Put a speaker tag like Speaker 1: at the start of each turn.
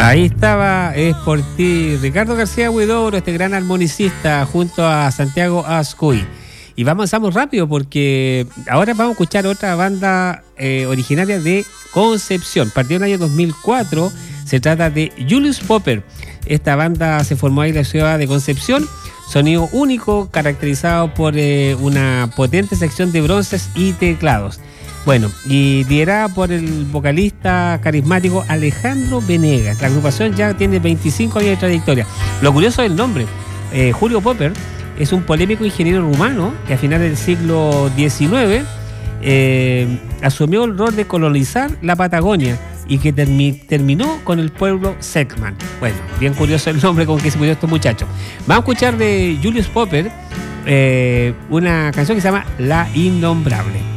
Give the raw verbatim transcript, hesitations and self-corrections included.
Speaker 1: Ahí estaba, es por ti, Ricardo García Huidobro, este gran armonicista, junto a Santiago Ascuy. Y avanzamos rápido porque ahora vamos a escuchar otra banda eh, originaria de Concepción. Partió en el año dos mil cuatro, se trata de Julius Popper. Esta banda se formó ahí en la ciudad de Concepción. Sonido único, caracterizado por eh, una potente sección de bronces y teclados. Bueno, y liderada por el vocalista carismático Alejandro Venegas. La agrupación ya tiene veinticinco años de trayectoria. Lo curioso del nombre, eh, Julio Popper es un polémico ingeniero rumano que a finales del siglo diecinueve eh, asumió el rol de colonizar la Patagonia y que termi- terminó con el pueblo Seckman. Bueno, bien curioso el nombre con que se murió estos muchachos. Vamos a escuchar de Julius Popper eh, una canción que se llama La Innombrable.